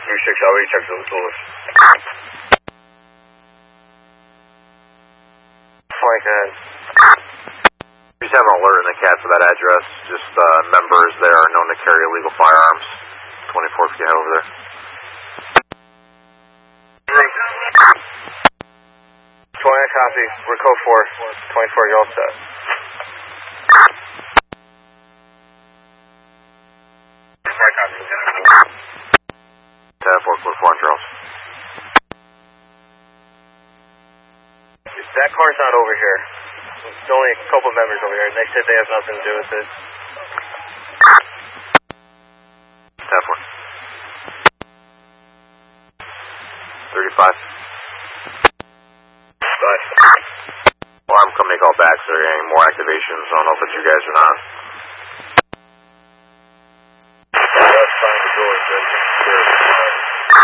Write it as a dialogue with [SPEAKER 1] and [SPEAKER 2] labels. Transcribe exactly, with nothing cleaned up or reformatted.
[SPEAKER 1] three six, already checked those doors. Point ahead.
[SPEAKER 2] We just have an alert in the cat for that address. Just uh, members there are known to carry illegal firearms. twenty-four if you head over there.
[SPEAKER 1] twenty, copy. We're code four. twenty-four, you're all set.
[SPEAKER 2] ten four, code four on Charles.
[SPEAKER 1] That car's not over here. There's only a couple members over here. They said they have nothing to do with it.
[SPEAKER 2] ten four. thirty-five.
[SPEAKER 1] Five.
[SPEAKER 2] Alarm company call back, so they're getting more activations. I don't know if it's you guys or not.
[SPEAKER 1] Let's find the door,